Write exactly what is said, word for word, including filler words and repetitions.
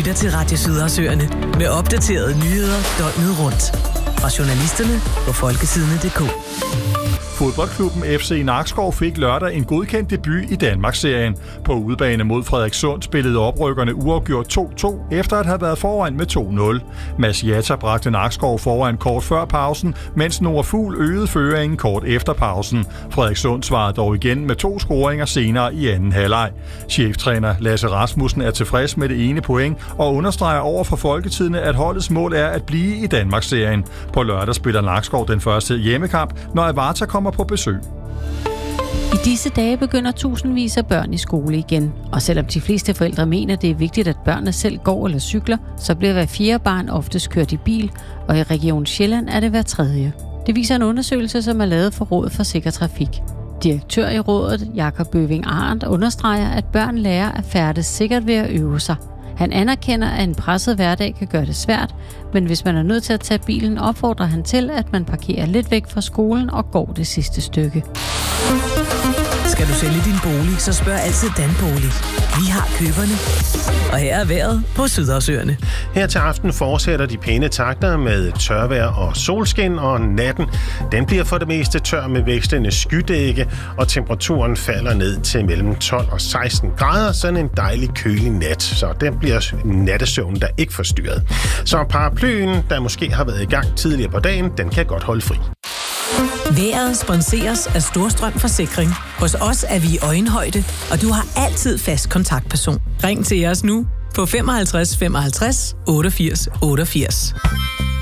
lytter til Radio Sydersøerne med opdaterede nyheder døgnet rundt. Fra journalisterne på folketidene punktum d k. Fodboldklubben F C Nakskov fik lørdag en godkendt debut i Danmarksserien. På udebane mod Frederikssund spillede oprykkerne uafgjort to to, efter at have været foran med to nul. Mads Jatta bragte Nakskov foran kort før pausen, mens Nora Fugl øgede føringen kort efter pausen. Frederikssund svarede dog igen med to scoringer senere i anden halvleg. Cheftræner Lasse Rasmussen er tilfreds med det ene point og understreger over for Folketidene, at holdets mål er at blive i Danmarksserien. På lørdag spiller Nakskov den første hjemmekamp, når Avarta kommer på besøg. I disse dage begynder tusindvis af børn i skole igen. Og selvom de fleste forældre mener, det er vigtigt, at børnene selv går eller cykler, så bliver hver fjerde barn oftest kørt i bil, og i Region Sjælland er det hver tredje. Det viser en undersøgelse, som er lavet for Rådet for Sikker Trafik. Direktør i rådet, Jakob Bøving Arendt, understreger, at børn lærer at færdes sikkert ved at øve sig. Han anerkender, at en presset hverdag kan gøre det svært, men hvis man er nødt til at tage bilen, opfordrer han til, at man parkerer lidt væk fra skolen og går det sidste stykke. Skal du sælge din bolig, så spørg altid Danbolig. Vi har køberne. Og her er vejret på Sydersøerne. Her til aften fortsætter de pæne takter med tørvejr og solskin, og natten den bliver for det meste tør med vekslende skydække, og temperaturen falder ned til mellem tolv og seksten grader. Sådan en dejlig kølig nat, så den bliver nattesøvnen der ikke forstyrret. Så paraplyen, der måske har været i gang tidligere på dagen, den kan godt holde fri. Vejret sponseres af Storstrøm Forsikring. Hos os er vi i øjenhøjde, og du har altid fast kontaktperson. Ring til os nu på femoghalvtreds femoghalvtreds otteogfirs otteogfirs.